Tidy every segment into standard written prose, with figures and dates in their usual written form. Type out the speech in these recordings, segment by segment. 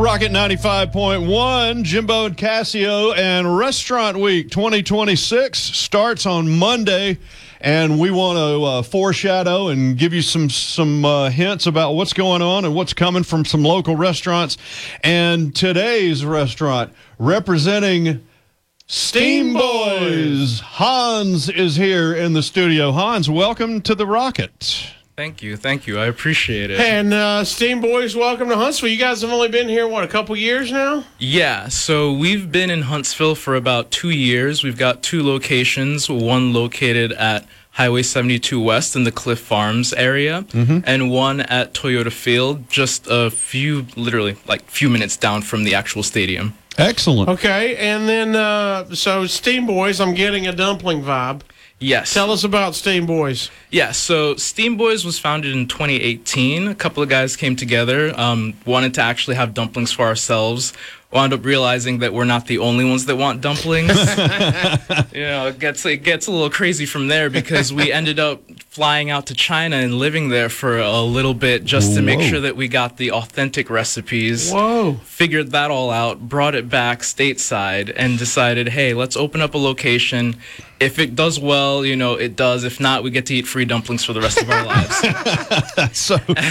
Rocket 95.1, Jimbo and Casio, and Restaurant Week 2026 starts on Monday, and we want to foreshadow and give you some hints about what's going on and what's coming from some local restaurants. And today's restaurant, representing Steam Boys, Hans is here in the studio. Hans, welcome to the Rocket. Thank you. I appreciate it. And Steam Boys, welcome to Huntsville. You guys have only been here, a couple years now? Yeah, so we've been in Huntsville for about 2 years. We've got two locations, one located at Highway 72 West in the Cliff Farms area, and one at Toyota Field, just literally few minutes down from the actual stadium. Excellent. Okay, and then, so Steam Boys, I'm getting a dumpling vibe. Yes. Tell us about Steam Boys. Yeah, so Steam Boys was founded in 2018. A couple of guys came together, wanted to actually have dumplings for ourselves. Wound up realizing that we're not the only ones that want dumplings. It gets a little crazy from there because we ended up flying out to China and living there for a little bit just to make sure that we got the authentic recipes. Whoa. Figured that all out, brought it back stateside, and decided, hey, let's open up a location. If it does well, it does. If not, we get to eat free dumplings for the rest of our lives.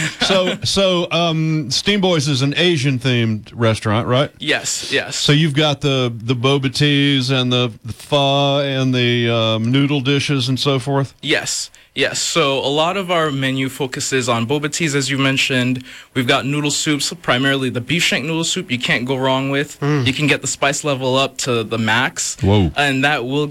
So, Steam Boys is an Asian-themed restaurant, right? Yes. So you've got the boba teas and the pho and the noodle dishes and so forth? Yes. So a lot of our menu focuses on boba teas, as you mentioned. We've got noodle soups, primarily the beef shank noodle soup you can't go wrong with. You can get the spice level up to the max. Whoa. And that will